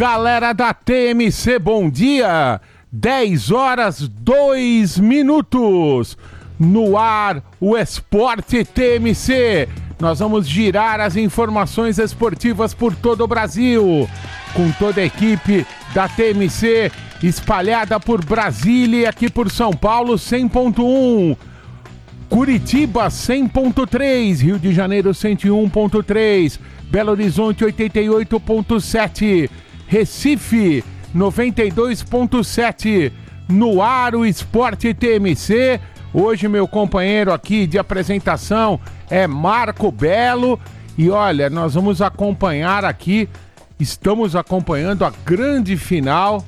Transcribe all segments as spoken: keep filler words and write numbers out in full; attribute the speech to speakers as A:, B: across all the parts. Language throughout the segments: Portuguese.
A: Galera da T M C, bom dia! dez horas, dois minutos. No ar, o Esporte T M C. Nós vamos girar as informações esportivas por todo o Brasil, com toda a equipe da T M C espalhada por Brasília e aqui por São Paulo, cem ponto um. Curitiba, cem ponto três. Rio de Janeiro, cento e um ponto três. Belo Horizonte, oitenta e oito ponto sete. Recife, noventa e dois ponto sete. No ar, o Esporte T M C. Hoje meu companheiro aqui de apresentação é Marco Belo. E olha, nós vamos acompanhar aqui, estamos acompanhando a grande final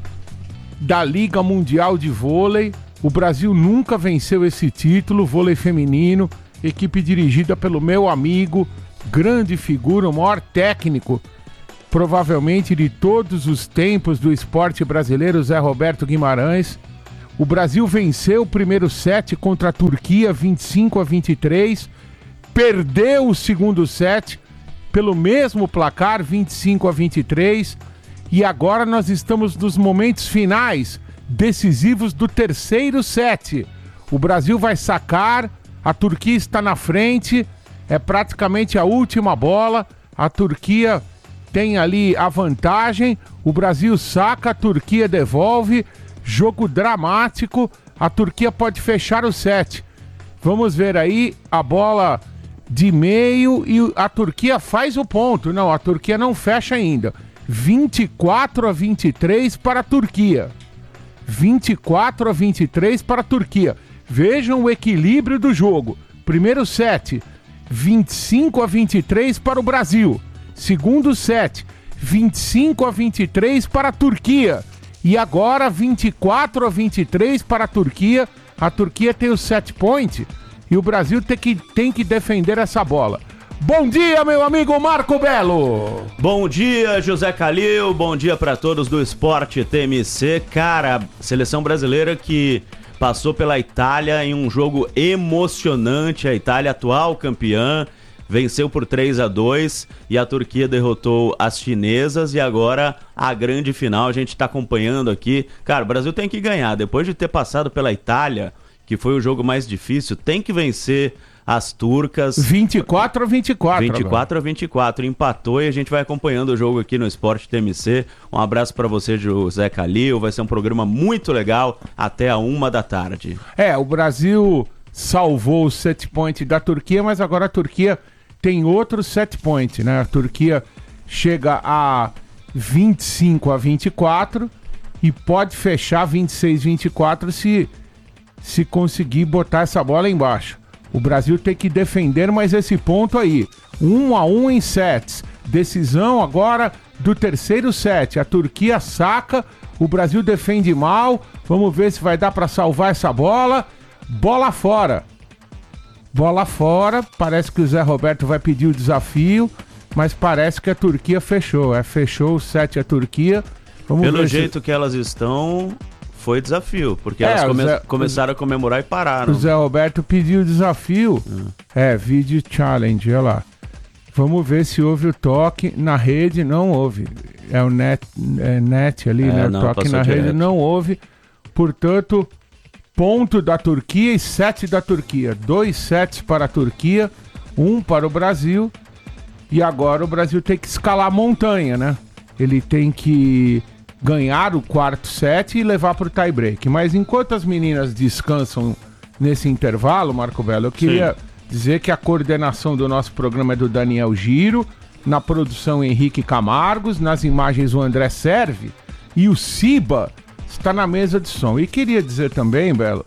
A: da Liga Mundial de Vôlei. O Brasil nunca venceu esse título, vôlei feminino, equipe dirigida pelo meu amigo, grande figura, o maior técnico provavelmente de todos os tempos do esporte brasileiro, Zé Roberto Guimarães. O Brasil venceu o primeiro set contra a Turquia, vinte e cinco a vinte e três, perdeu o segundo set pelo mesmo placar, vinte e cinco a vinte e três, e agora nós estamos nos momentos finais, decisivos do terceiro set. O Brasil vai sacar, a Turquia está na frente, é praticamente a última bola, a Turquia tem ali a vantagem, o Brasil saca, a Turquia devolve, jogo dramático, a Turquia pode fechar o set. Vamos ver aí a bola de meio e a Turquia faz o ponto. Não, a Turquia não fecha ainda. vinte e quatro a vinte e três para a Turquia. vinte e quatro a vinte e três para a Turquia. Vejam o equilíbrio do jogo. Primeiro set, vinte e cinco a vinte e três para o Brasil. Segundo set, vinte e cinco a vinte e três para a Turquia. E agora vinte e quatro a vinte e três para a Turquia. A Turquia tem o set point e o Brasil tem que, tem que defender essa bola. Bom dia, meu amigo Marco Belo!
B: Bom dia, José Calil, bom dia para todos do Esporte T M C. Cara, seleção brasileira que passou pela Itália em um jogo emocionante, a Itália atual campeã, venceu por três a dois e a Turquia derrotou as chinesas e agora a grande final, a gente tá acompanhando aqui. Cara, o Brasil tem que ganhar, depois de ter passado pela Itália, que foi o jogo mais difícil, tem que vencer as turcas.
A: vinte e quatro a vinte e quatro.
B: vinte e quatro a vinte e quatro, empatou e a gente vai acompanhando o jogo aqui no Esporte T M C. Um abraço para você, José Calil, vai ser um programa muito legal até a uma da tarde.
A: É, o Brasil salvou o set point da Turquia, mas agora a Turquia tem outro set point, né? A Turquia chega a vinte e cinco a vinte e quatro e pode fechar vinte e seis a vinte e quatro se, se conseguir botar essa bola embaixo. O Brasil tem que defender mais esse ponto aí. Um a um em sets. Decisão agora do terceiro set. A Turquia saca, o Brasil defende mal. Vamos ver se vai dar para salvar essa bola. Bola fora. Bola fora. Parece que o Zé Roberto vai pedir o desafio, mas parece que a Turquia fechou. É, fechou o set a Turquia. Vamos
B: Pelo
A: ver
B: jeito
A: se...
B: que elas estão... Foi desafio, porque
A: É,
B: elas come-
A: Zé,
B: começaram a comemorar e pararam.
A: O Zé Roberto pediu o desafio. Hum. É, vídeo challenge, olha lá. Vamos ver se houve o toque na rede. Não houve. É o net, é net ali,
B: é,
A: né?
B: não,
A: O toque na
B: direto.
A: rede não houve. Portanto, ponto da Turquia e sete da Turquia. Dois sets para a Turquia, um para o Brasil. E agora o Brasil tem que escalar a montanha, né? Ele tem que ganhar o quarto set e levar para o tie-break. Mas enquanto as meninas descansam nesse intervalo, Marco Belo, eu queria Sim. dizer que a coordenação do nosso programa é do Daniel Giro, na produção Henrique Camargos, nas imagens o André Serve e o Ciba está na mesa de som. E queria dizer também, Belo,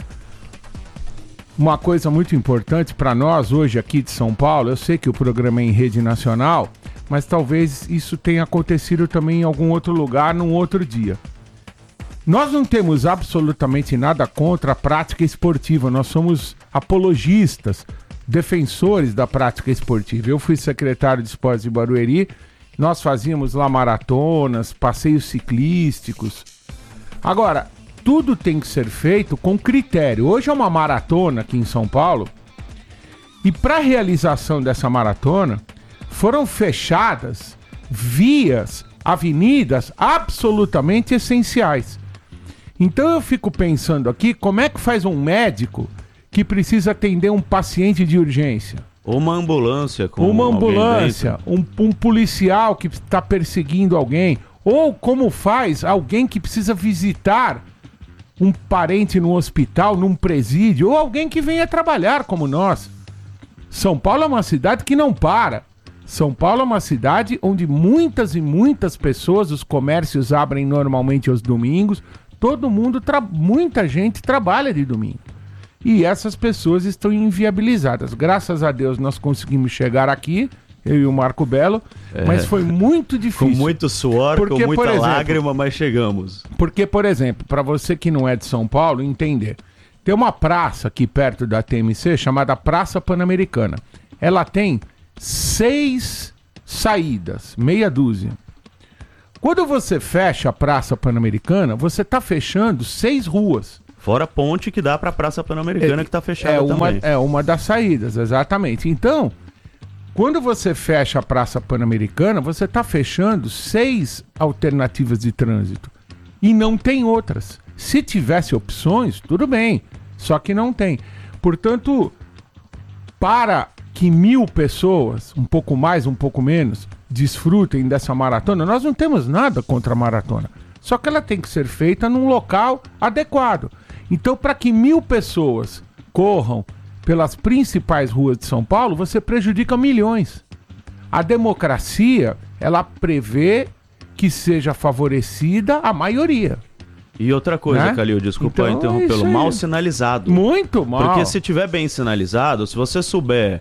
A: uma coisa muito importante para nós hoje aqui de São Paulo. Eu sei que o programa é em rede nacional, mas talvez isso tenha acontecido também em algum outro lugar, num outro dia. Nós não temos absolutamente nada contra a prática esportiva, nós somos apologistas, defensores da prática esportiva. Eu fui secretário de esportes de Barueri, nós fazíamos lá maratonas, passeios ciclísticos. Agora, tudo tem que ser feito com critério. Hoje é uma maratona aqui em São Paulo, e para a realização dessa maratona, foram fechadas vias avenidas absolutamente essenciais. Então eu fico pensando aqui, como é que faz um médico que precisa atender um paciente de urgência?
B: Uma ambulância com
A: Uma ambulância, um, um policial que está perseguindo alguém, ou como faz alguém que precisa visitar um parente num hospital, num presídio, ou alguém que venha trabalhar como nós. São Paulo é uma cidade que não para. São Paulo é uma cidade onde muitas e muitas pessoas, os comércios abrem normalmente aos domingos, todo mundo, tra- muita gente trabalha de domingo. E essas pessoas estão inviabilizadas. Graças a Deus nós conseguimos chegar aqui, eu e o Marco Belo, é. mas foi muito difícil.
B: Com muito suor, porque, com muita por exemplo, lágrima, mas chegamos.
A: Porque, por exemplo, para você que não é de São Paulo, entender, tem uma praça aqui perto da T M C chamada Praça Pan-Americana. Ela tem seis saídas, meia dúzia. Quando você fecha a Praça Pan-Americana, você está fechando seis ruas.
B: Fora a ponte que dá para a Praça Pan-Americana, é, que está fechada
A: é uma,
B: também.
A: É uma das saídas, exatamente. Então, quando você fecha a Praça Pan-Americana, você está fechando seis alternativas de trânsito. E não tem outras. Se tivesse opções, tudo bem. Só que não tem. Portanto, para que mil pessoas, um pouco mais, um pouco menos, desfrutem dessa maratona, nós não temos nada contra a maratona. Só que ela tem que ser feita num local adequado. Então, para que mil pessoas corram pelas principais ruas de São Paulo, você prejudica milhões. A democracia, ela prevê que seja favorecida a maioria.
B: E outra coisa, né? Calil, desculpa então, interrompê-lo, é mal sinalizado.
A: Muito mal.
B: Porque se tiver bem sinalizado, se você souber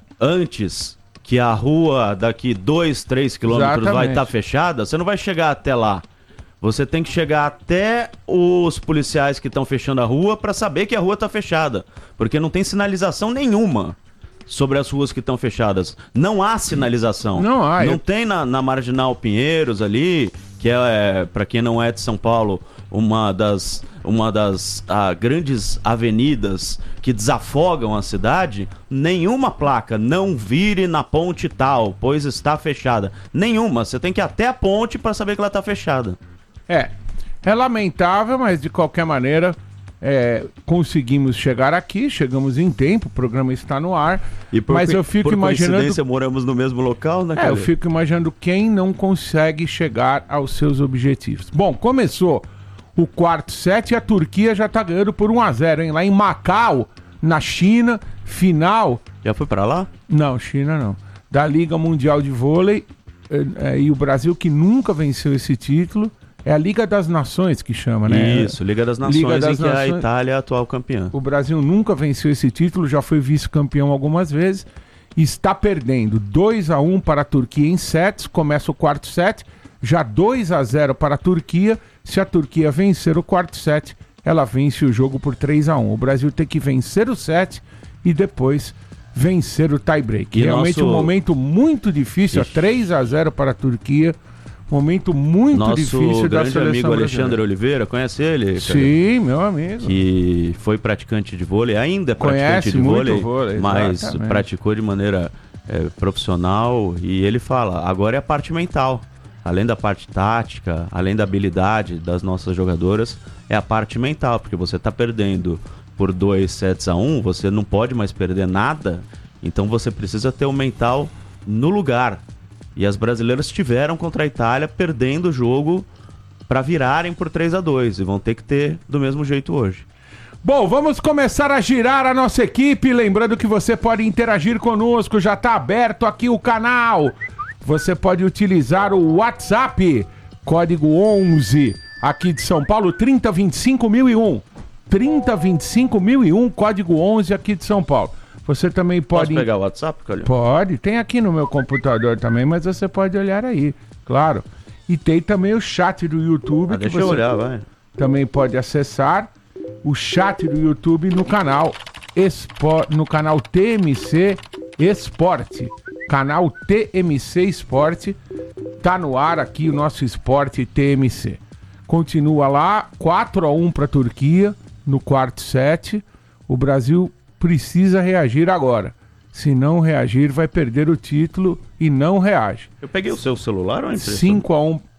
B: antes que a rua daqui dois, três quilômetros Exatamente. vai estar fechada, você não vai chegar até lá. Você tem que chegar até os policiais que estão fechando a rua para saber que a rua está fechada. Porque não tem sinalização nenhuma sobre as ruas que estão fechadas. Não há sinalização.
A: Não há.
B: Não
A: eu...
B: tem na, na Marginal Pinheiros ali, que é, é para quem não é de São Paulo, uma das, uma das ah, grandes avenidas que desafogam a cidade, nenhuma placa, não vire na ponte tal, pois está fechada. Nenhuma. Você tem que ir até a ponte para saber que ela está fechada.
A: É, é lamentável, mas de qualquer maneira é, conseguimos chegar aqui, chegamos em tempo, o programa está no ar,
B: e por,
A: mas eu fico
B: por
A: imaginando...
B: coincidência moramos no mesmo local, né,
A: É, eu fico imaginando quem não consegue chegar aos seus objetivos. Bom, começou o quarto set e a Turquia já está ganhando por um a zero, hein? Lá em Macau, na China, final...
B: Já foi para lá?
A: Não, China não. Da Liga Mundial de Vôlei, é, é, e o Brasil que nunca venceu esse título... É a Liga das Nações que chama, né?
B: Isso, Liga das Nações, Liga das em que Nações... a Itália é a atual campeã.
A: O Brasil nunca venceu esse título, já foi vice-campeão algumas vezes. Está perdendo dois a um para a Turquia em sets, começa o quarto set, já dois a zero para a Turquia. Se a Turquia vencer o quarto set, ela vence o jogo por três a um. O Brasil tem que vencer o set e depois vencer o tie-break. Realmente nosso... um momento muito difícil, Ixi. três a zero para a Turquia. Momento muito
B: Nosso
A: difícil da seleção
B: amigo
A: brasileira.
B: Alexandre Oliveira, conhece ele?
A: Sim, meu amigo.
B: Que foi praticante de vôlei, ainda é praticante de vôlei, vôlei, mas exatamente. praticou de maneira é, profissional, e ele fala, agora é a parte mental. Além da parte tática, além da habilidade das nossas jogadoras, é a parte mental, porque você está perdendo por dois sets a um, você não pode mais perder nada, então você precisa ter o mental no lugar. E as brasileiras tiveram contra a Itália, perdendo o jogo para virarem por três a dois. E vão ter que ter do mesmo jeito hoje.
A: Bom, vamos começar a girar a nossa equipe. Lembrando que você pode interagir conosco. Já está aberto aqui o canal. Você pode utilizar o WhatsApp. Código onze, aqui de São Paulo, trinta vinte e cinco mil e um. trinta vinte e cinco mil e um, código onze aqui de São Paulo. Você também pode...
B: Posso pegar o WhatsApp, Calil?
A: Pode, tem aqui no meu computador também, mas você pode olhar aí, claro. E tem também o chat do YouTube.
B: Ah,
A: que
B: deixa
A: você
B: eu olhar, vai.
A: Também pode acessar o chat do YouTube no canal, Expo... no canal T M C Esporte. Canal T M C Esporte. Tá no ar aqui o nosso Esporte T M C. Continua lá, quatro a um para a Turquia no quarto set. O Brasil precisa reagir agora. Se não reagir, vai perder o título e não reage.
B: Eu peguei o seu celular ou a impressão?
A: cinco a um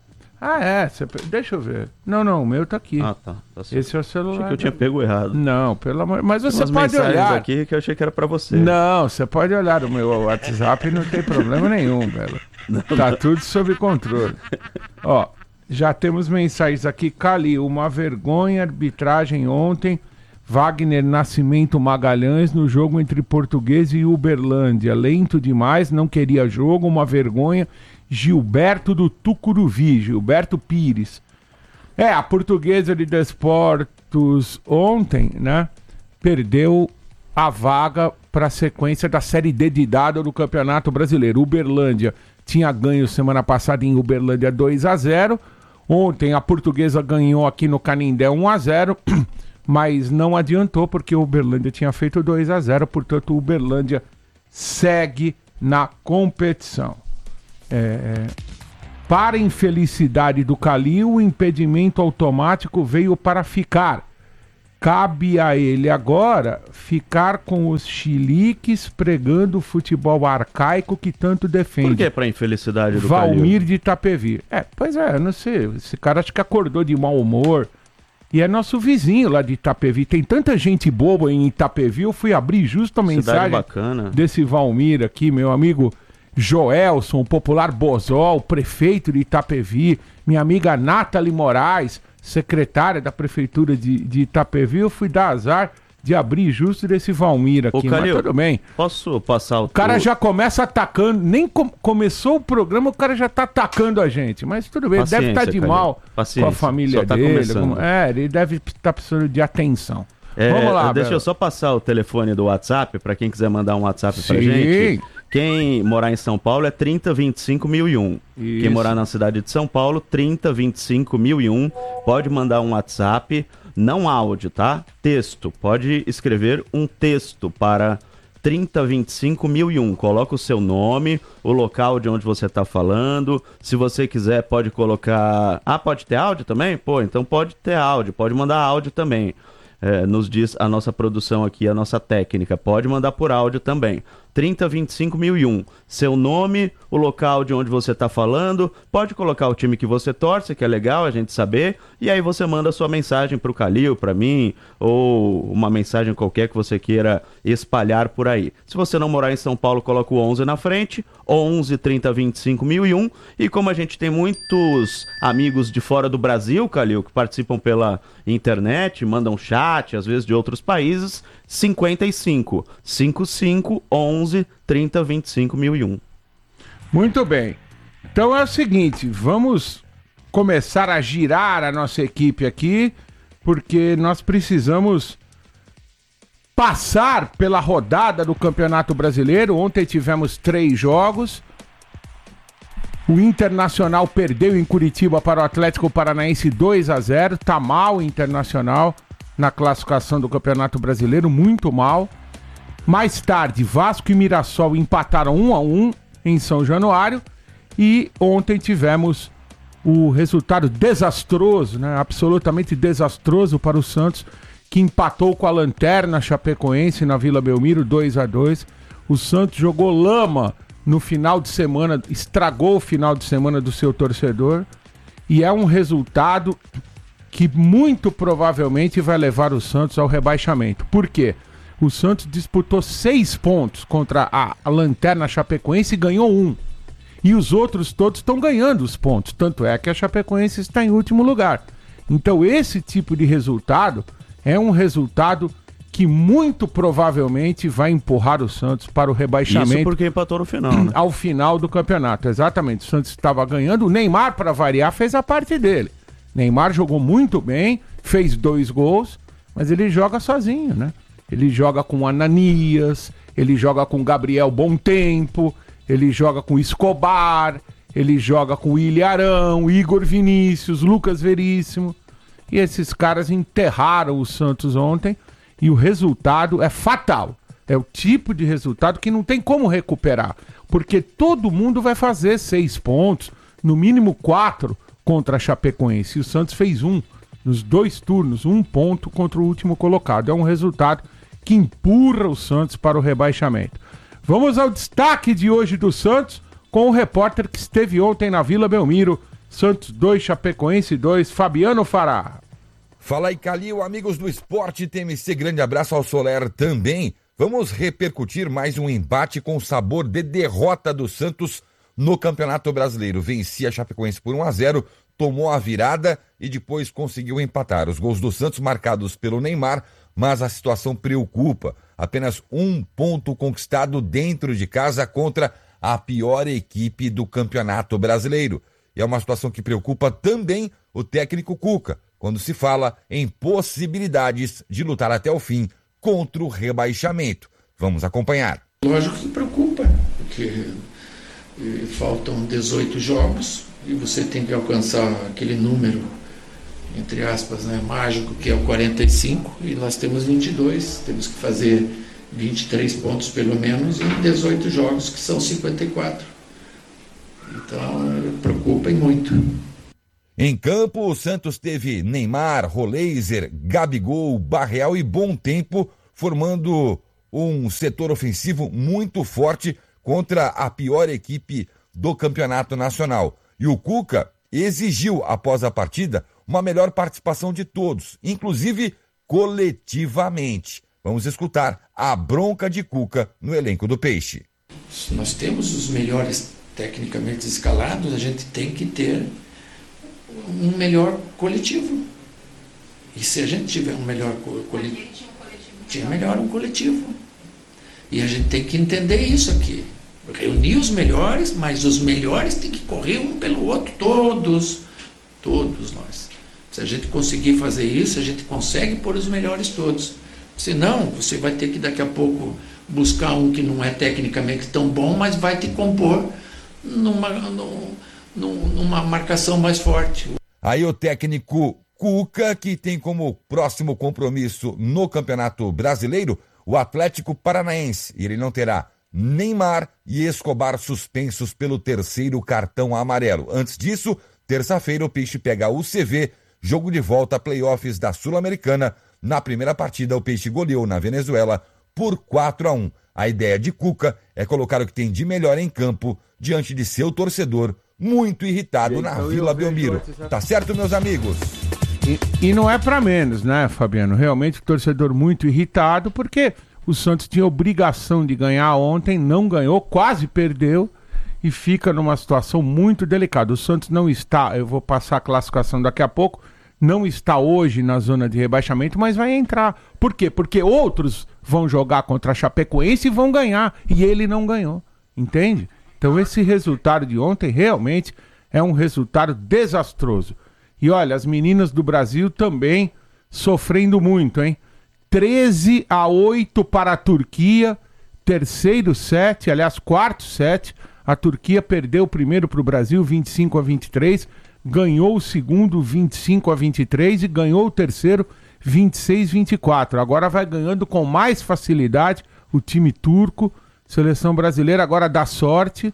A: Ah, é. Cê... Deixa eu ver. Não, não, o meu tá aqui.
B: Ah, tá. tá
A: Esse é o celular.
B: Achei que eu tinha pego errado.
A: Não, pelo amor... Mas você
B: umas
A: pode
B: mensagens
A: olhar.
B: Aqui que eu achei que era pra você.
A: Não, você pode olhar o meu WhatsApp e não tem problema nenhum, velho. Não, tá não. Tudo sob controle. Ó, já temos mensagens aqui. Cali, uma vergonha, arbitragem ontem. Wagner Nascimento Magalhães no jogo entre Português e Uberlândia. Lento demais, não queria jogo, uma vergonha. Gilberto do Tucuruvi, Gilberto Pires. É, a Portuguesa de Desportos ontem, né, perdeu a vaga para a sequência da Série D de dado do Campeonato Brasileiro. Uberlândia tinha ganho semana passada em Uberlândia dois a zero. Ontem a Portuguesa ganhou aqui no Canindé um a zero, mas não adiantou porque o Uberlândia tinha feito dois a zero, portanto o Uberlândia segue na competição. É, para infelicidade do Cali, o impedimento automático veio para ficar. Cabe a ele agora ficar com os chiliques pregando o futebol arcaico que tanto defende.
B: Por que para infelicidade do
A: Valmir Calil? De Itapevi. É, pois é, eu não sei. Esse cara acho que acordou de mau humor. E é nosso vizinho lá de Itapevi. Tem tanta gente boa em Itapevi. Eu fui abrir justo a mensagem
B: bacana.
A: Desse Valmir aqui, meu amigo Joelson, o popular Bozó, o prefeito de Itapevi, minha amiga Nathalie Moraes, secretária da prefeitura de, de Itapevi. Eu fui dar azar de abrir justo desse Valmir aqui,
B: Ô, Calil,
A: mas tudo bem.
B: Posso passar o...
A: O cara já começa atacando, nem com, começou o programa, o cara já tá atacando a gente, mas tudo bem,
B: Paciência,
A: ele deve estar tá de
B: Calil.
A: mal
B: Paciência.
A: com a família
B: Só tá
A: dele.
B: começando.
A: Alguma, é, ele deve estar tá precisando de atenção.
B: É,
A: Vamos lá,
B: deixa
A: Bela.
B: eu só passar o telefone do WhatsApp, para quem quiser mandar um WhatsApp
A: Sim.
B: pra gente. Quem morar em São Paulo é trinta, vinte e cinco, mil e um.
A: Isso.
B: Quem morar na cidade de São Paulo, trinta, vinte e cinco, mil e um. Pode mandar um WhatsApp, não áudio, tá? Texto. Pode escrever um texto para trinta, vinte e cinco, mil e um. Coloca o seu nome, o local de onde você está falando. Se você quiser, pode colocar... Ah, pode ter áudio também? Pô, então pode ter áudio. Pode mandar áudio também. É, nos diz a nossa produção aqui, a nossa técnica. Pode mandar por áudio também. trinta, vinte e cinco, mil e um. Seu nome, o local de onde você está falando. Pode colocar o time que você torce, que é legal a gente saber. E aí você manda a sua mensagem para o Calil, para mim, ou uma mensagem qualquer que você queira espalhar por aí. Se você não morar em São Paulo, coloca o onze na frente. onze, trinta, vinte e cinco, mil e um. E como a gente tem muitos amigos de fora do Brasil, Calil, que participam pela internet, mandam chat, às vezes de outros países, cinquenta e cinco, cinquenta e cinco, onze, trinta, vinte e cinco, mil e um.
A: Muito bem. Então é o seguinte, vamos começar a girar a nossa equipe aqui, porque nós precisamos passar pela rodada do Campeonato Brasileiro. Ontem tivemos três jogos. O Internacional perdeu em Curitiba para o Atlético Paranaense dois a zero. Tá mal o Internacional na classificação do Campeonato Brasileiro, muito mal. Mais tarde, Vasco e Mirassol empataram um a um em São Januário. E ontem tivemos o resultado desastroso, né? Absolutamente desastroso para o Santos, que empatou com a Lanterna Chapecoense na Vila Belmiro, dois a dois. O Santos jogou lama no final de semana, estragou o final de semana do seu torcedor, e é um resultado que muito provavelmente vai levar o Santos ao rebaixamento. Por quê? O Santos disputou seis pontos contra a, a Lanterna Chapecoense e ganhou um. E os outros todos estão ganhando os pontos. Tanto é que a Chapecoense está em último lugar. Então esse tipo de resultado é um resultado que muito provavelmente vai empurrar o Santos para o rebaixamento.
B: Isso porque empatou no final, né?
A: Ao final do campeonato, exatamente. O Santos estava ganhando. O Neymar, para variar, fez a parte dele. Neymar jogou muito bem, fez dois gols, mas ele joga sozinho, né? Ele joga com Ananias, ele joga com Gabriel Bom Tempo, ele joga com Escobar, ele joga com Ilharão, Igor Vinícius, Lucas Veríssimo. E esses caras enterraram o Santos ontem e o resultado é fatal. É o tipo de resultado que não tem como recuperar, porque todo mundo vai fazer seis pontos, no mínimo quatro contra a Chapecoense. E o Santos fez um nos dois turnos, um ponto contra o último colocado. É um resultado que empurra o Santos para o rebaixamento. Vamos ao destaque de hoje do Santos com o repórter que esteve ontem na Vila Belmiro, Santos dois, Chapecoense dois. Fabiano Fará.
C: Fala aí, Calil, amigos do Esporte T M C, grande abraço ao Soler também. Vamos repercutir mais um empate com sabor de derrota do Santos no Campeonato Brasileiro. Vencia a Chapecoense por um a zero, tomou a virada e depois conseguiu empatar. Os gols do Santos marcados pelo Neymar, mas a situação preocupa. Apenas um ponto conquistado dentro de casa contra a pior equipe do Campeonato Brasileiro. E é uma situação que preocupa também o técnico Cuca, quando se fala em possibilidades de lutar até o fim contra o rebaixamento. Vamos acompanhar.
D: Lógico que preocupa, porque faltam dezoito jogos e você tem que alcançar aquele número, entre aspas, né, mágico, que é o quarenta e cinco, e nós temos vinte e dois, temos que fazer vinte e três pontos pelo menos em dezoito jogos, que são cinquenta e quatro. Então, preocupa muito.
C: Em campo, o Santos teve Neymar, Roleiser, Gabigol, Barreal e Bom Tempo, formando um setor ofensivo muito forte contra a pior equipe do Campeonato Nacional. E o Cuca exigiu, após a partida, uma melhor participação de todos, inclusive coletivamente. Vamos escutar a bronca de Cuca no elenco do Peixe.
D: Se nós temos os melhores tecnicamente escalados, a gente tem que ter um melhor coletivo. E se a gente tiver um melhor co- coletivo, tinha melhor um coletivo. E a gente tem que entender isso aqui. Reunir os melhores, mas os melhores têm que correr um pelo outro, todos, todos nós. Se a gente conseguir fazer isso, a gente consegue pôr os melhores todos. Senão, você vai ter que daqui a pouco buscar um que não é tecnicamente tão bom, mas vai te compor numa, numa marcação mais forte.
C: Aí o técnico Cuca, que tem como próximo compromisso no Campeonato Brasileiro o Atlético Paranaense. E ele não terá Neymar e Escobar suspensos pelo terceiro cartão amarelo. Antes disso, terça-feira o Peixe pega o U C V, jogo de volta a playoffs da Sul-Americana. Na primeira partida, o Peixe goleou na Venezuela por quatro a um. A ideia de Cuca é colocar o que tem de melhor em campo diante de seu torcedor, muito irritado na Vila Belmiro. Tá certo, meus amigos?
A: E, e não é pra menos, né, Fabiano? Realmente o torcedor muito irritado, porque o Santos tinha obrigação de ganhar ontem, não ganhou, quase perdeu e fica numa situação muito delicada. O Santos não está, eu vou passar a classificação daqui a pouco, não está hoje na zona de rebaixamento, mas vai entrar. Por quê? Porque outros vão jogar contra a Chapecoense e vão ganhar, e ele não ganhou, entende? Então esse resultado de ontem realmente é um resultado desastroso. E olha, as meninas do Brasil também sofrendo muito, hein? treze a oito para a Turquia, terceiro set, aliás, quarto set. A Turquia perdeu o primeiro para o Brasil, vinte e cinco a vinte e três, ganhou o segundo, vinte e cinco a vinte e três, e ganhou o terceiro, vinte e seis a vinte e quatro. Agora vai ganhando com mais facilidade o time turco. Seleção brasileira agora dá sorte,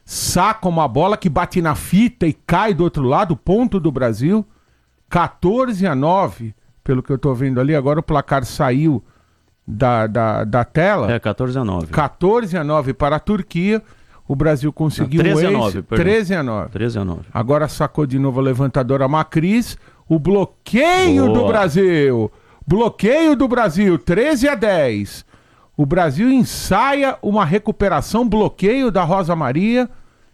A: saca uma bola que bate na fita e cai do outro lado, ponto do Brasil, quatorze a nove, pelo que eu tô vendo ali. Agora o placar saiu da, da, da tela.
B: É, quatorze a nove.
A: quatorze a nove para a Turquia. O Brasil conseguiu
B: treze a
A: um
B: nove,
A: êxito, treze a nove.
B: treze a nove.
A: Agora sacou de novo a levantadora Macris. O bloqueio
B: Boa.
A: do Brasil. Bloqueio do Brasil, treze a dez. O Brasil ensaia uma recuperação, bloqueio da Rosa Maria.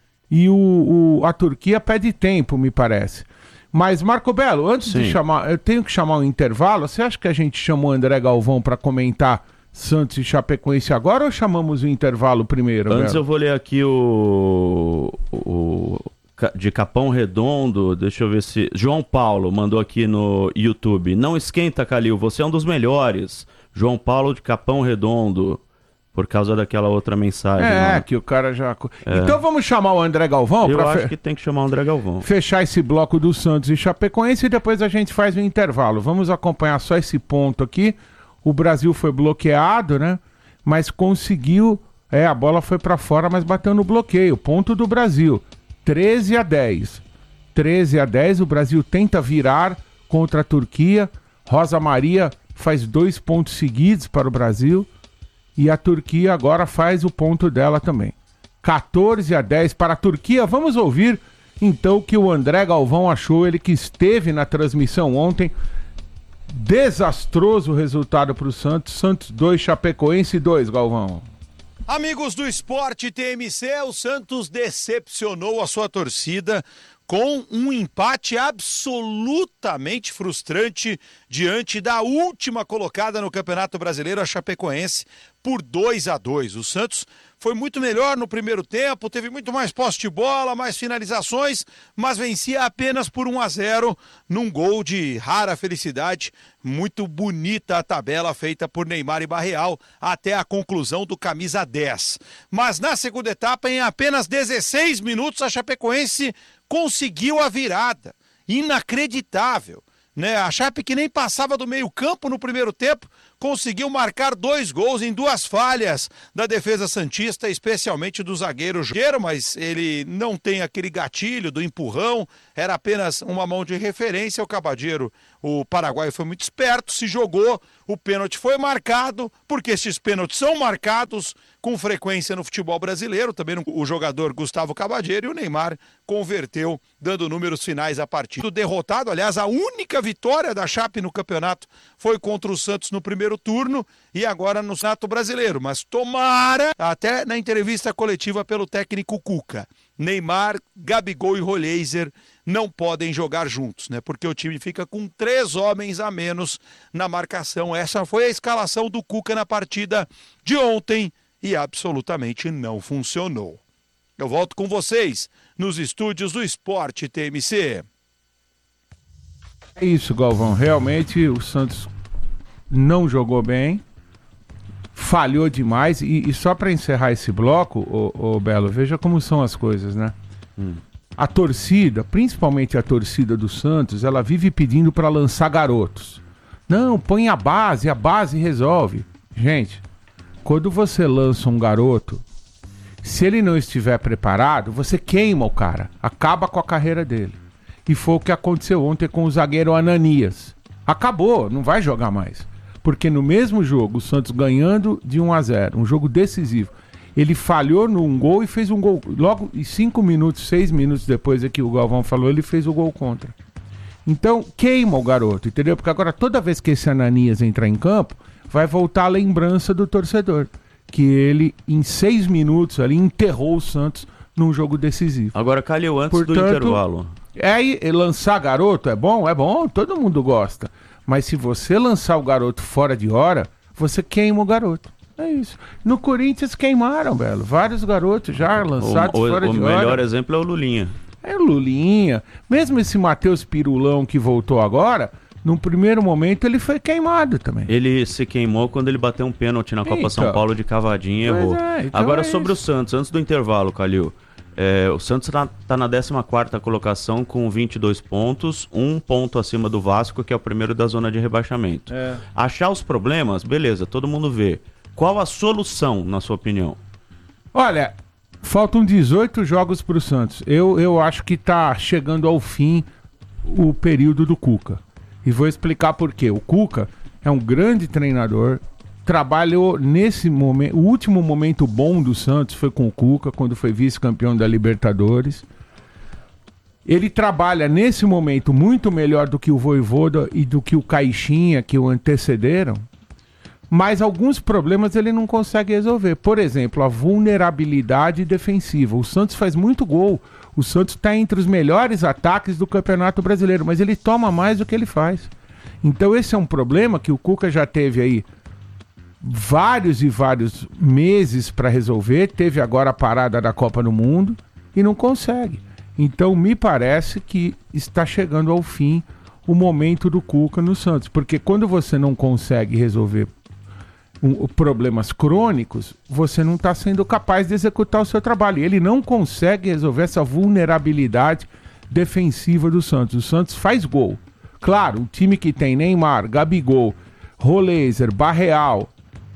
A: E o, o, a Turquia pede tempo, me parece. Mas, Marco Belo, antes
B: Sim.
A: de chamar, eu tenho que chamar um intervalo. Você acha que a gente chamou o André Galvão para comentar Santos e Chapecoense agora, ou chamamos o intervalo primeiro?
B: Antes
A: Belo?
B: eu vou ler aqui o, o de Capão Redondo, deixa eu ver se... João Paulo mandou aqui no YouTube. Não esquenta, Calil, você é um dos melhores. João Paulo de Capão Redondo, por causa daquela outra mensagem.
A: É,
B: né?
A: que o cara já... É. Então vamos chamar o André Galvão?
B: Eu
A: pra
B: acho
A: fe...
B: que tem que chamar o André Galvão.
A: Fechar esse bloco do Santos e Chapecoense e depois a gente faz o intervalo. Vamos acompanhar só esse ponto aqui. O Brasil foi bloqueado, né? Mas conseguiu... É, a bola foi pra fora, mas bateu no bloqueio. Ponto do Brasil. treze a dez. treze a dez, o Brasil tenta virar contra a Turquia. Rosa Maria faz dois pontos seguidos para o Brasil. E a Turquia agora faz o ponto dela também. quatorze a dez para a Turquia. Vamos ouvir Então, o que o André Galvão achou, ele que esteve na transmissão ontem, desastroso resultado para o Santos. Santos dois, Chapecoense dois, Galvão.
E: Amigos do Esporte T M C, o Santos decepcionou a sua torcida com um empate absolutamente frustrante diante da última colocada no Campeonato Brasileiro, a Chapecoense, por dois a dois. O Santos foi muito melhor no primeiro tempo, teve muito mais posse de bola, mais finalizações, mas vencia apenas por um a zero num gol de rara felicidade. Muito bonita a tabela feita por Neymar e Barreal até a conclusão do camisa dez. Mas na segunda etapa, em apenas dezesseis minutos, a Chapecoense conseguiu a virada. Inacreditável, né? A Chape, que nem passava do meio campo no primeiro tempo, conseguiu marcar dois gols em duas falhas da defesa santista, especialmente do zagueiro Jogueiro, mas ele não tem aquele gatilho do empurrão, era apenas uma mão de referência. O Cabadeiro, o paraguaio, foi muito esperto, se jogou, o pênalti foi marcado, porque esses pênaltis são marcados com frequência no futebol brasileiro, também o jogador Gustavo Cabadeiro, e o Neymar converteu, dando números finais à partida. Derrotado, aliás, a única vitória da Chape no campeonato foi contra o Santos no primeiro turno e agora no Campeonato Brasileiro, mas tomara, até na entrevista coletiva pelo técnico Cuca, Neymar, Gabigol e Roleiser não podem jogar juntos, né? Porque o time fica com três homens a menos na marcação. Essa foi a escalação do Cuca na partida de ontem e absolutamente não funcionou. Eu volto com vocês nos estúdios do Esporte T M C.
A: É isso, Galvão. Realmente o Santos não jogou bem, falhou demais. E, e só para encerrar esse bloco, ô, ô Belo, veja como são as coisas, né? Hum. A torcida, principalmente a torcida do Santos, ela vive pedindo para lançar garotos. Não, põe a base, a base resolve. Gente, quando você lança um garoto, se ele não estiver preparado, você queima o cara, acaba com a carreira dele. E foi o que aconteceu ontem com o zagueiro Ananias. Acabou, não vai jogar mais. Porque no mesmo jogo, o Santos ganhando de um a zero, um jogo decisivo, ele falhou num gol e fez um gol. Logo, em cinco minutos, seis minutos depois é que o Galvão falou, ele fez o gol contra. Então, queima o garoto, entendeu? Porque agora, toda vez que esse Ananias entrar em campo, vai voltar a lembrança do torcedor. Que ele, em seis minutos, ali, enterrou o Santos num jogo decisivo.
B: Agora, Calil, antes
A: Portanto,
B: do intervalo.
A: É, lançar garoto é bom? É bom, todo mundo gosta. Mas se você lançar o garoto fora de hora, você queima o garoto. É isso. No Corinthians queimaram, Belo. Vários garotos já lançados
B: o, o,
A: fora
B: o
A: de hora.
B: O melhor exemplo é o Lulinha.
A: É o Lulinha. Mesmo esse Matheus Pirulão que voltou agora, num primeiro momento ele foi queimado também.
B: Ele se queimou quando ele bateu um pênalti na Copa então, São Paulo de cavadinha e errou. É, então agora é sobre isso. O Santos, antes do intervalo, Calil. É, o Santos está tá na décima quarta colocação com vinte e dois pontos, um ponto acima do Vasco, que é o primeiro da zona de rebaixamento. É. Achar os problemas, beleza, todo mundo vê. Qual a solução, na sua opinião?
A: Olha, faltam dezoito jogos para o Santos. Eu, eu acho que está chegando ao fim o período do Cuca. E vou explicar por quê. O Cuca é um grande treinador. Trabalhou nesse momento, o último momento bom do Santos foi com o Cuca, quando foi vice-campeão da Libertadores. Ele trabalha nesse momento muito melhor do que o Vojvoda e do que o Caixinha, que o antecederam, mas alguns problemas ele não consegue resolver. Por exemplo, a vulnerabilidade defensiva. O Santos faz muito gol, o Santos está entre os melhores ataques do Campeonato Brasileiro, mas ele toma mais do que ele faz. Então esse é um problema que o Cuca já teve aí vários e vários meses para resolver, teve agora a parada da Copa do Mundo e não consegue. Então me parece que está chegando ao fim o momento do Cuca no Santos, porque quando você não consegue resolver um, problemas crônicos, você não está sendo capaz de executar o seu trabalho. E ele não consegue resolver essa vulnerabilidade defensiva do Santos. O Santos faz gol. Claro, o time que tem Neymar, Gabigol, Roleiser, Barreal,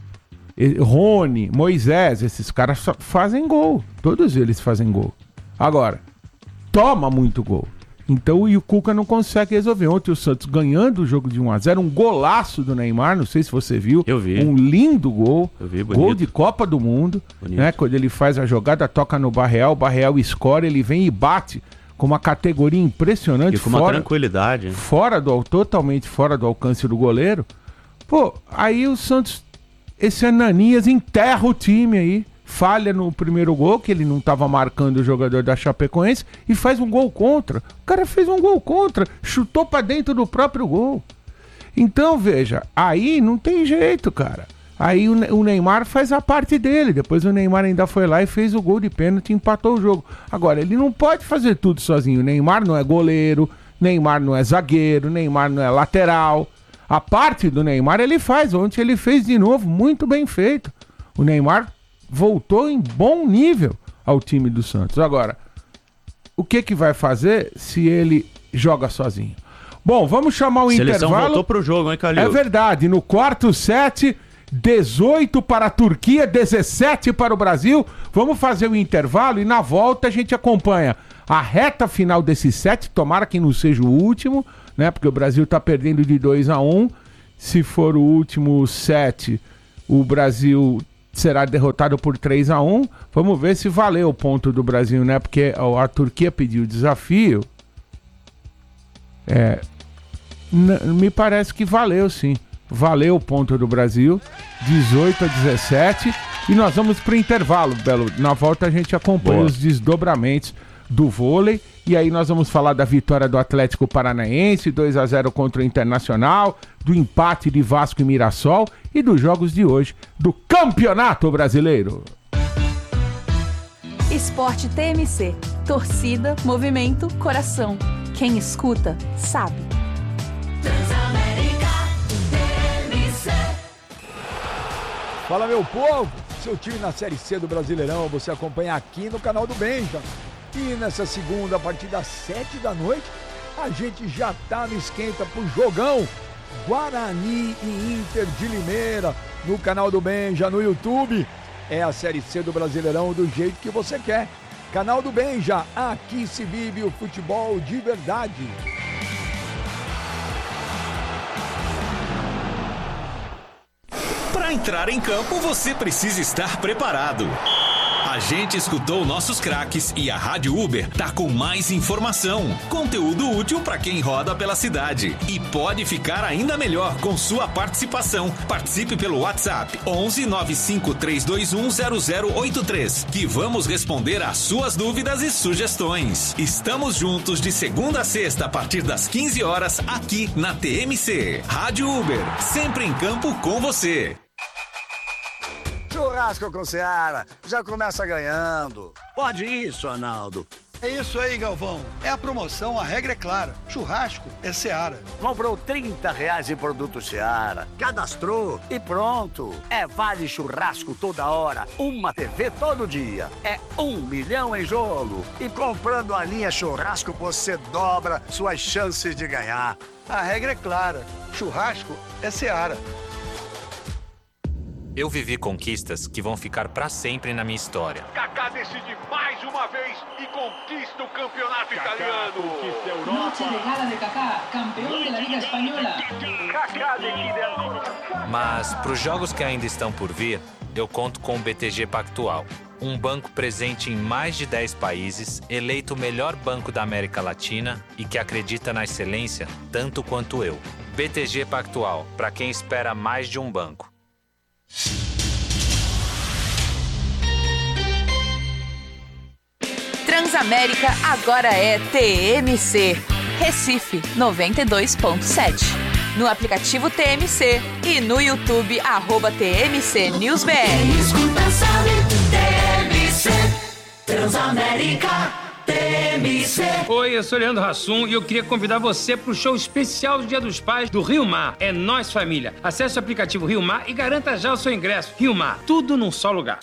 A: Rony, Moisés, esses caras fazem gol. Todos eles fazem gol. Agora, toma muito gol. Então, e o Cuca não consegue resolver. Ontem o Santos ganhando o jogo de um a zero, um golaço do Neymar, não sei se você viu.
B: Eu vi.
A: Um lindo gol.
B: Eu vi, bonito.
A: Gol de Copa do Mundo. Né? Quando ele faz a jogada, toca no Barreal, o Barreal escora, ele vem e bate com uma categoria impressionante.
B: E com uma
A: fora,
B: tranquilidade.
A: Fora do, totalmente fora do alcance do goleiro. Pô, aí o Santos, esse Ananias enterra o time aí. Falha no primeiro gol, que ele não estava marcando o jogador da Chapecoense, e faz um gol contra. O cara fez um gol contra, chutou pra dentro do próprio gol. Então, veja, aí não tem jeito, cara. Aí o Neymar faz a parte dele, depois o Neymar ainda foi lá e fez o gol de pênalti e empatou o jogo. Agora, ele não pode fazer tudo sozinho. O Neymar não é goleiro, Neymar não é zagueiro, Neymar não é lateral. A parte do Neymar ele faz, ontem ele fez de novo, muito bem feito. O Neymar voltou em bom nível ao time do Santos. Agora, o que que vai fazer se ele joga sozinho? Bom, vamos chamar o
B: Seleção
A: intervalo.
B: voltou pro jogo, hein, Calil?
A: É verdade, no quarto set, dezoito para a Turquia, dezessete para o Brasil. Vamos fazer o intervalo e na volta a gente acompanha a reta final desse set, tomara que não seja o último, né? Porque o Brasil tá perdendo de dois a um. Se for o último set, o Brasil será derrotado por três a um. Vamos ver se valeu o ponto do Brasil, né? Porque a Turquia pediu o desafio. É, n- me parece que valeu, sim. Valeu o ponto do Brasil, dezoito a dezessete. E nós vamos para o intervalo, Belo. Na volta a gente acompanha
B: Boa.
A: os desdobramentos do vôlei. E aí nós vamos falar da vitória do Atlético Paranaense, dois a zero contra o Internacional, do empate de Vasco e Mirassol e dos jogos de hoje do Campeonato Brasileiro.
F: Esporte T M C. Torcida, movimento, coração. Quem escuta, sabe.
G: Transamérica T M C.
H: Fala, meu povo! Seu time na Série C do Brasileirão você acompanha aqui no canal do Benja. E nessa segunda, a partir das sete da noite, a gente já tá no esquenta pro jogão Guarani e Inter de Limeira, no canal do Benja, no YouTube. É a Série C do Brasileirão do jeito que você quer. Canal do Benja, aqui se vive o futebol de verdade.
I: Para entrar em campo, você precisa estar preparado. A gente escutou nossos craques e a Rádio Uber tá com mais informação, conteúdo útil para quem roda pela cidade. E pode ficar ainda melhor com sua participação. Participe pelo WhatsApp onze nove cinco três dois um zero zero oito três, que vamos responder às suas dúvidas e sugestões. Estamos juntos de segunda a sexta a partir das quinze horas aqui na T M C. Rádio Uber, sempre em campo com você.
J: Churrasco com Seara, já começa ganhando.
K: Pode isso, Arnaldo.
L: É isso aí, Galvão. É a promoção, a regra é clara. Churrasco é Seara.
K: Comprou trinta reais em produto Seara, cadastrou e pronto. É vale churrasco toda hora, uma T V todo dia. É um milhão em jogo.
J: E comprando a linha churrasco, você dobra suas chances de ganhar.
L: A regra é clara. Churrasco é Seara.
M: Eu vivi conquistas que vão ficar pra sempre na minha história.
N: Kaká decide mais uma vez e conquista o campeonato Kaká italiano. Conquista a Europa.
O: Noche de gala de Kaká, campeão da Liga Espanhola.
N: Kaká decide a...
M: Mas pros jogos que ainda estão por vir, eu conto com o B T G Pactual. Um banco presente em mais de dez países, eleito o melhor banco da América Latina e que acredita na excelência tanto quanto eu. B T G Pactual, para quem espera mais de um banco.
F: Transamérica agora é T M C. Recife noventa e dois ponto sete. No aplicativo T M C e no YouTube, arroba T M C News B R.
G: Quem escuta sabe, T M C. Transamérica. T M C.
P: Oi, eu sou Leandro Hassum e eu queria convidar você para o show especial do Dia dos Pais do Rio Mar. É Nós Família. Acesse o aplicativo Rio Mar e garanta já o seu ingresso. Rio Mar, tudo num só lugar.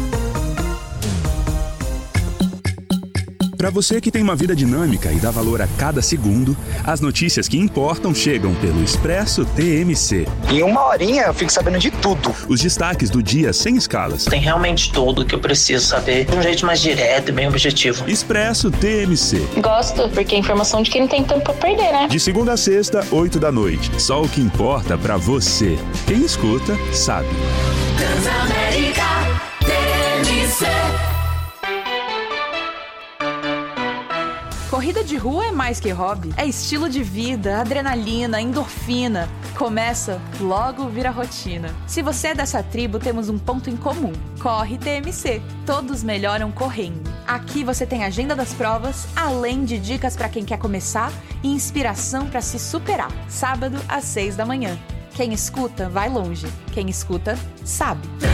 Q: Para você que tem uma vida dinâmica e dá valor a cada segundo, as notícias que importam chegam pelo Expresso T M C.
R: Em uma horinha eu fico sabendo de tudo.
Q: Os destaques do dia sem escalas.
S: Tem realmente tudo o que eu preciso saber de um jeito mais direto e bem objetivo.
Q: Expresso T M C.
T: Gosto, porque é informação de quem não tem tempo pra perder, né?
Q: De segunda a sexta, oito da noite. Só o que importa pra você. Quem escuta, sabe.
G: Transamérica T M C.
F: Corrida Corrida de rua é mais que hobby. É estilo de vida, adrenalina, endorfina. Começa, logo vira rotina. Se você é dessa tribo, temos um ponto em comum. Corre T M C. Todos melhoram correndo. Aqui você tem a agenda das provas, além de dicas para quem quer começar e inspiração para se superar. Sábado às seis da manhã. Quem escuta, vai longe. Quem escuta, sabe.